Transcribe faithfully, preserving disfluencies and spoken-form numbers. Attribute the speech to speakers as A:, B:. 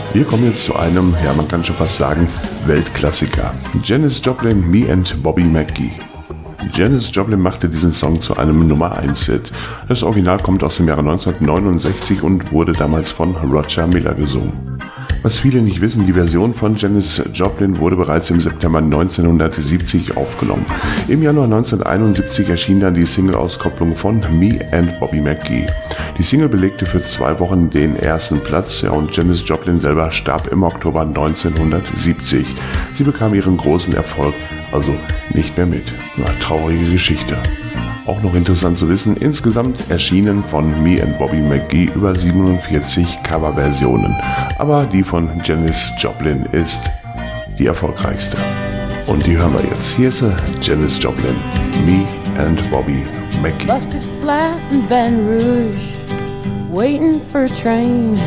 A: Wir kommen jetzt zu einem, ja man kann schon fast sagen, Weltklassiker. Janis Joplin, Me and Bobby McGee. Janis Joplin machte diesen Song zu einem Nummer eins Hit. Das Original kommt aus dem Jahre neunzehnhundertneunundsechzig und wurde damals von Roger Miller gesungen. Was viele nicht wissen, die Version von Janis Joplin wurde bereits im September neunzehnhundertsiebzig aufgenommen. Im Januar neunzehnhunderteinundsiebzig erschien dann die Single-Auskopplung von Me and Bobby McGee. Die Single belegte für zwei Wochen den ersten Platz, ja, und Janis Joplin selber starb im Oktober neunzehnhundertsiebzig. Sie bekam ihren großen Erfolg also nicht mehr mit. Eine traurige Geschichte. Auch noch interessant zu wissen, insgesamt erschienen von Me and Bobby McGee über siebenundvierzig Coverversionen. Aber die von Janis Joplin ist die erfolgreichste. Und die hören wir jetzt. Hier ist Janis Joplin, Me and Bobby McGee.
B: Busted flat in Baton Rouge, waiting for a train.